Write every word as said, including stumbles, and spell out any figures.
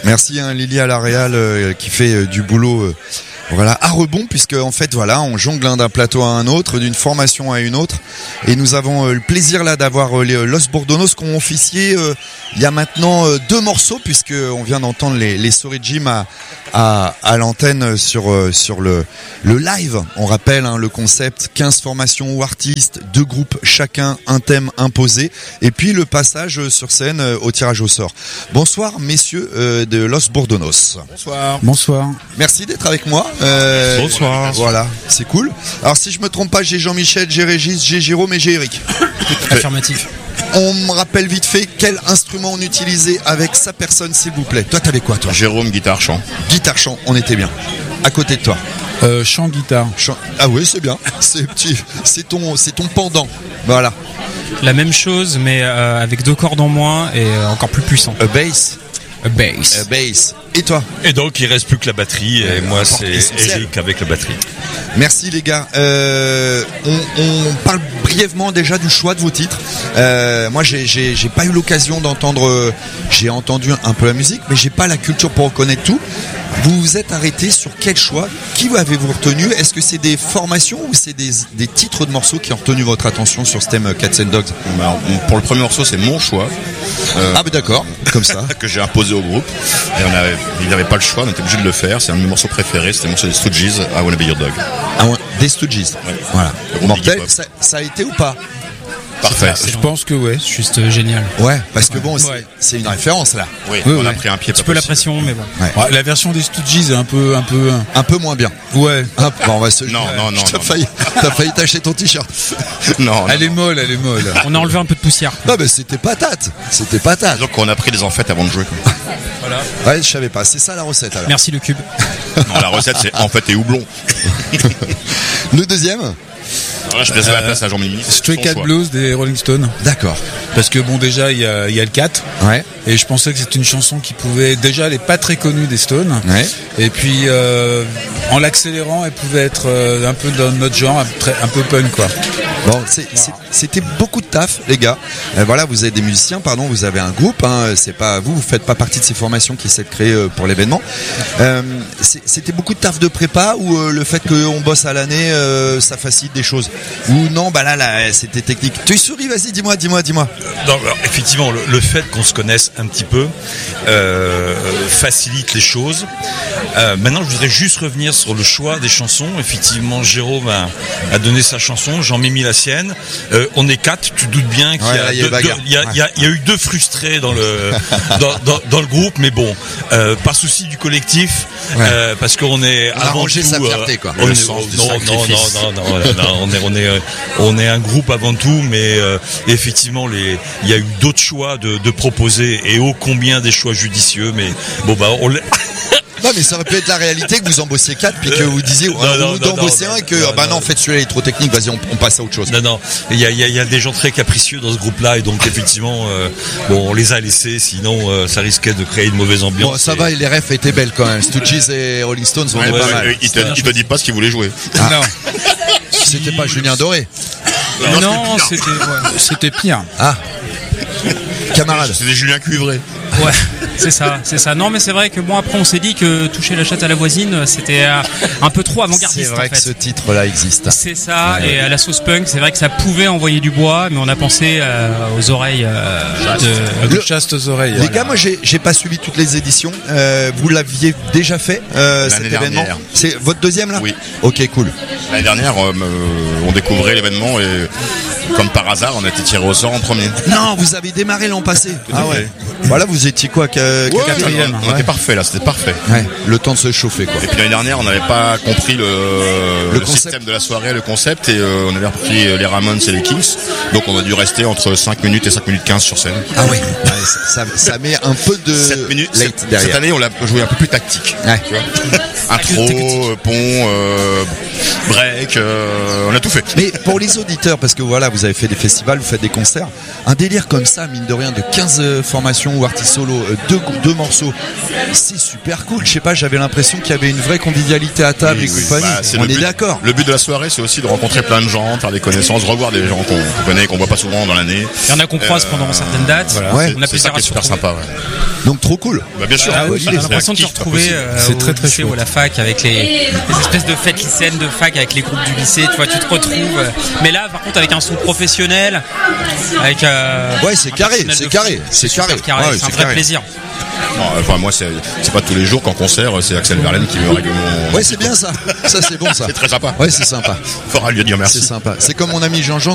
Merci hein, Lily à la Réal euh, qui fait euh, du boulot euh, voilà à rebond, puisque en fait voilà on jongle d'un plateau à un autre, d'une formation à une autre, et nous avons euh, le plaisir là d'avoir euh, les euh, Los Bordonos qui ont officié euh, il y a maintenant euh, deux morceaux, puisque on vient d'entendre les les Sorry Jim à à, à l'antenne sur euh, sur le le live. On rappelle hein, le concept, quinze formations ou artistes, deux groupes chacun, un thème imposé, et puis le passage sur scène euh, au tirage au sort. Bonsoir messieurs euh, de Los Bordonos. Bonsoir. Bonsoir. Merci d'être avec moi. Euh, Bonsoir. Voilà, c'est cool. Alors si je me trompe pas, j'ai Jean-Michel, j'ai Régis, j'ai Jérôme et j'ai Eric. Affirmatif. On me rappelle vite fait quel instrument on utilisait avec sa personne, s'il vous plaît. Toi, t'avais quoi, toi? Jérôme, guitare, chant. Guitare, chant, on était bien. À côté de toi. Euh, chant, guitare. Chant... Ah oui, c'est bien. C'est petit, c'est ton, c'est ton pendant. Voilà. La même chose, mais euh, avec deux cordes en moins et euh, encore plus puissant. A bass. A bass. A bass. Et toi? Et donc il reste plus que la batterie, et Euh, moi c'est essentiel. Eric avec la batterie. Merci les gars. Euh, on, on parle brièvement déjà du choix de vos titres. Euh, moi, j'ai, j'ai, j'ai pas eu l'occasion d'entendre. euh, J'ai entendu un peu la musique, mais j'ai pas la culture pour reconnaître tout. Vous vous êtes arrêté sur quel choix? Qui avez-vous retenu? Est-ce que c'est des formations ou c'est des, des titres de morceaux qui ont retenu votre attention sur ce thème Cats and Dogs? Alors, pour le premier morceau, c'est mon choix. Euh, Ah bah d'accord, comme ça. que j'ai imposé au groupe. Et on avait, il n'avait pas le choix, on était obligé de le faire. C'est un de mes morceaux préférés, c'était le morceau des Stooges, I Wanna Be Your Dog. Ah ouais, des Stooges. Ouais. Voilà. Le groupe Mortel, Iggy Pop. ça, ça a été ou pas? Parfait. Je pense que ouais. Juste euh, génial. Ouais, parce que bon, c'est, Ouais. c'est une référence là. Oui, Oui, on a oui. pris un pied. Un petit peu la pression, mais bon. Ouais, la version des Stooges est un peu, un peu. Un peu moins bien. Ouais. Ah, bon, on va se. Non, non, non, T'as non, failli, t'as failli t'acheter ton t-shirt. Non, non. Elle est molle, elle est molle. On a enlevé un peu de poussière. Non, mais c'était patate. C'était patate. Donc on a pris des en fait avant de jouer. quoi. Voilà. Ouais, je savais pas. C'est ça la recette alors. Merci le cube. Non, la recette c'est en fait et houblon. Le deuxième. Alors là, je laisse la place à Jean-Mimi. Stray Son Cat choix. Blues des Rolling Stones. D'accord. Parce que bon, déjà il y a, il y a le quatre. Ouais. Et je pensais que c'était une chanson qui pouvait déjà, elle est pas très connue des Stones. Ouais. Et puis euh, en l'accélérant, elle pouvait être euh, un peu dans notre genre, un, très- un peu punk quoi. Bon, c'est, c'est, c'était beaucoup de taf, les gars. Euh, voilà, vous êtes des musiciens, pardon, vous avez un groupe. Hein, c'est pas vous, vous faites pas partie de ces formations qui s'est créées euh, pour l'événement. Euh, c'est, c'était beaucoup de taf de prépa ou euh, le fait qu'on bosse à l'année, euh, ça facilite des choses. Ou non, bah là, là, c'était technique. Tu souris, vas-y, dis-moi, dis-moi, dis-moi. Donc, alors, effectivement, le, le fait qu'on se connaisse un petit peu euh, facilite les choses. Euh, maintenant, je voudrais juste revenir sur le choix des chansons. Effectivement, Jérôme a, a donné sa chanson, Jean-Mimi la sienne. Euh, on est quatre, tu doutes bien qu'il Ouais, y, a là, il y a deux- eu bagarre. deux- il y, a, il y a- il y a eu deux frustrés dans le dans, dans, dans le groupe, mais bon, euh, pas souci du collectif, Ouais. euh, parce qu'on est On a avant rangé tout, sa euh, fierté, quoi. on Le est- sens du non, non, non, sacrifice. non, non, non, non, on est, on est, on est un groupe avant tout, mais euh, effectivement, les, il y a eu d'autres choix de, de proposer et ô combien des choix judicieux, mais bon bah on l'a- Non, mais ça aurait pu être la réalité que vous en bossiez quatre, puis que vous disiez, non, oh, non, vous non, en bossez non, un, et que, non, ah bah non. non, en fait, celui-là il est trop technique, vas-y, on, on passe à autre chose. non, non, il y a, il y, a, il y a des gens très capricieux dans ce groupe-là, et donc effectivement, euh, bon, on les a laissés, sinon euh, ça risquait de créer une mauvaise ambiance. Bon, ça et- va, et les refs étaient belles quand même. Stooges et Rolling Stones, on Ouais, est ouais, pas ouais, mal. il te, il te dit pas ce qu'il voulait jouer. Non, C'était pas Julien Doré. Non, c'était. Ouais. c'était pire. Ah. Camarade. C'était Julien Cuivré. Ouais, c'est ça, c'est ça. Non, mais c'est vrai que bon, après, on s'est dit que toucher la chatte à la voisine, c'était euh, un peu trop C'est avant-gardiste. vrai en que fait. ce titre-là existe. C'est ça, Ouais. et à la sauce punk, c'est vrai que ça pouvait envoyer du bois, mais on a pensé euh, aux oreilles euh, de. De Le- chastes oreilles. Les gars, moi j'ai j'ai pas suivi toutes les éditions. Euh, vous l'aviez déjà fait euh, cet L'année événement. dernière. C'est votre deuxième là. Oui. Ok, cool. L'année dernière, euh, euh, on découvrait l'événement et comme par hasard, on a été tiré au sort en premier. Non, vous avez démarré l'an passé. à Ah fait. ouais. Voilà, vous étiez quoi, que- Ouais, quatrième. on, on Ouais. était parfait là, c'était parfait. Ouais, le temps de se chauffer quoi. Et puis l'année dernière, on n'avait pas compris le, Le le, concept. système de la soirée, le concept, et euh, on avait repris euh, les Ramones et les Kings. Donc on a dû rester entre cinq minutes et cinq minutes quinze sur scène. Ah ouais. Ouais, ça, ça, ça met un peu de sept minutes. late Cette, derrière. cette année, on l'a joué un peu plus tactique. Ouais. Tu vois Intro, euh, pont, euh, break, euh, on a tout fait. Mais pour les auditeurs, parce que voilà, vous avez fait des festivals, vous faites des concerts, un délire comme ça, mine de rien, de quinze euh, formations ou artistes solo, euh, deux, deux morceaux, c'est super cool. Je sais pas, j'avais l'impression qu'il y avait une vraie convivialité à table Oui, et oui. compagnie. Bah, c'est on le est but- d'accord. Le but de la soirée, c'est aussi de rencontrer plein de gens, de faire des connaissances, revoir des gens qu'on qu'on connaît, qu'on voit pas souvent dans l'année. Il y en a qu'on croise Euh, pendant certaines dates. voilà. Ouais. On a C'est ça plaisir qui à est se super retrouver. sympa. Ouais. Donc trop cool. Bah, bien sûr. Ah oui, oui, on a c'est l'impression de se kiff, pas retrouver possible. euh, C'est au très, très lycée ou à chouette. la fac avec les, les espèces de fêtes lycéennes de fac avec les groupes du lycée, tu vois, tu te retrouves. euh, Mais là, par contre, avec un son professionnel, avec euh, Ouais, c'est un carré, personnel c'est de carré, fou. c'est super carré. carré, Ouais, c'est un c'est vrai carré. plaisir. Non, enfin, moi, c'est c'est pas tous les jours qu'en concert, c'est Axel Verlaine qui me règle mon. Ouais, c'est bien ça. Ça, c'est bon ça. C'est très sympa. Ouais, c'est sympa. Faudra lui dire merci. C'est sympa. C'est comme mon ami Jean-Jean